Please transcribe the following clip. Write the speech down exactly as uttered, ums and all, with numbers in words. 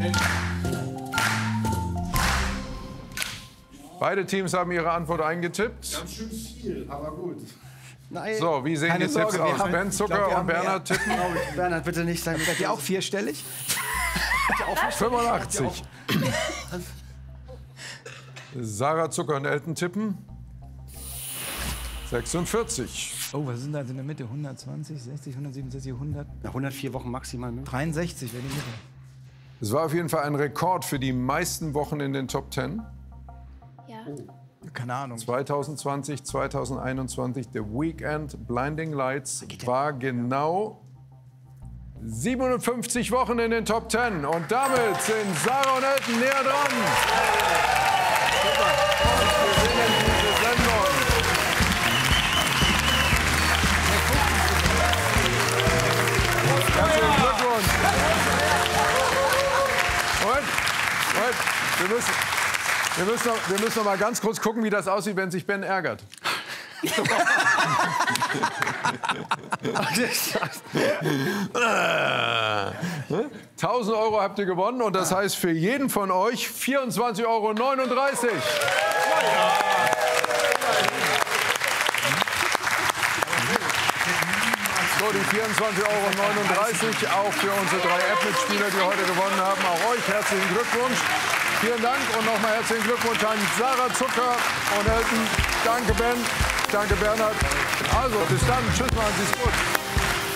Beide Teams haben ihre Antwort eingetippt. Ganz schön viel, aber gut. Nein. So, wie sehen Keine die Sorge, Tipps wir aus? haben- Ben ich Zucker glaub, wir und haben Bernhard mehr. tippen? Bernhard, bitte nicht sein. Seid ihr auch vierstellig? fünfundachtzig. Sarah Zucker und Elton tippen. sechsundvierzig. Oh, was sind da in der Mitte? hundertzwanzig, sechzig, hundertsiebenundsechzig, hundert? Ja, hundertvier Wochen maximal möglich. dreiundsechzig wäre die Mitte. Es war auf jeden Fall ein Rekord für die meisten Wochen in den Top Ten. Ja. Keine Ahnung. zwanzig zwanzig, zweitausendeinundzwanzig, The Weekend Blinding Lights war genau siebenundfünfzig Wochen in den Top Ten. Und damit sind Sarah und Elton näher dran. Und gewinnen diese Sendung. Herzlichen Glückwunsch. Moment, Moment. Wir müssen, wir, müssen noch, wir müssen noch mal ganz kurz gucken, wie das aussieht, wenn sich Ben ärgert. tausend Euro habt ihr gewonnen und das heißt für jeden von euch vierundzwanzig Euro neununddreißig. So, die vierundzwanzig Euro neununddreißig auch für unsere drei App-Mitspieler, die heute gewonnen haben. Auch euch herzlichen Glückwunsch. Vielen Dank und nochmal herzlichen Glückwunsch an Sarah Zucker und Elton. Danke Ben, danke Bernhard. Also bis dann, tschüss, machen Sie es gut.